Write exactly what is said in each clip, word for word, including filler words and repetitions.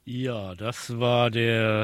Ja, das war der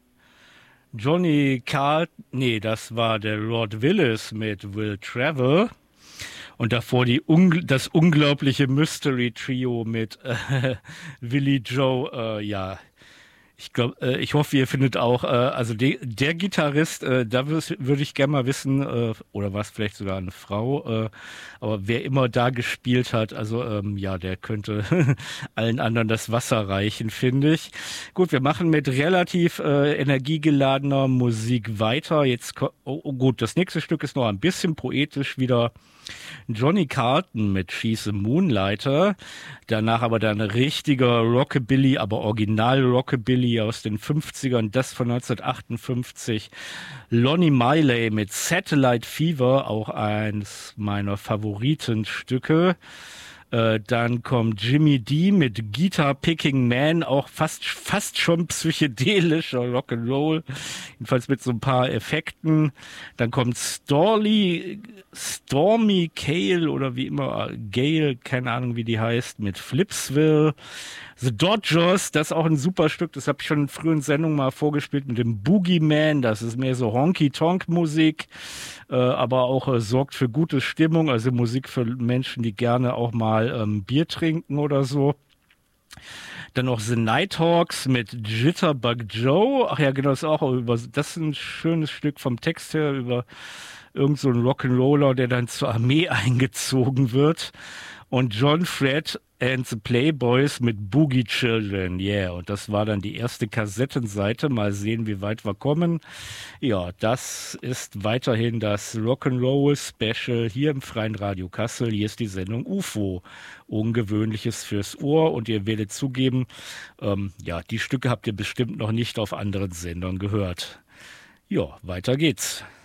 Johnny Carlton, nee, das war der Rod Willis mit Will Travel und davor die ungl das unglaubliche Mystery Trio mit äh, Willie Joe, äh, ja, ich glaube, äh, ich hoffe, ihr findet auch, äh, also de der Gitarrist, äh, da würde ich gerne mal wissen, äh, oder war es vielleicht sogar eine Frau, äh, aber wer immer da gespielt hat, also ähm, ja, der könnte allen anderen das Wasser reichen, finde ich. Gut, wir machen mit relativ äh, energiegeladener Musik weiter. Jetzt, ko- oh, oh, gut, das nächste Stück ist noch ein bisschen poetisch wieder. Johnny Carlton mit She's a Moonlighter. Danach aber dann richtiger Rockabilly, aber Original Rockabilly aus den fünfzigern, das von neunzehnhundertachtundfünfzig. Lonnie Miley mit Satellite Fever, auch eins meiner Favoritenstücke. Äh, dann kommt Jimmy D mit Guitar Picking Man, auch fast, fast schon psychedelischer Rock'n'Roll, jedenfalls mit so ein paar Effekten. Dann kommt Storly, Stormy Cale oder wie immer, Gale, keine Ahnung wie die heißt, mit Flipsville. The Dodgers, das ist auch ein super Stück, das habe ich schon in frühen Sendungen mal vorgespielt mit dem Boogeyman, das ist mehr so Honky-Tonk-Musik, äh, aber auch äh, sorgt für gute Stimmung, also Musik für Menschen, die gerne auch mal ähm, Bier trinken oder so. Dann noch The Nighthawks mit Jitterbug Joe, ach ja genau, das ist auch über, das ist ein schönes Stück vom Text her über irgend so einen Rock'n'Roller, der dann zur Armee eingezogen wird. Und John Fred and the Playboys mit Boogie Children, yeah. Und das war dann die erste Kassettenseite. Mal sehen, wie weit wir kommen. Ja, das ist weiterhin das Rock'n'Roll Special hier im Freien Radio Kassel. Hier ist die Sendung U F O. Ungewöhnliches fürs Ohr. Und ihr werdet zugeben, ähm, ja, die Stücke habt ihr bestimmt noch nicht auf anderen Sendern gehört. Ja, weiter geht's.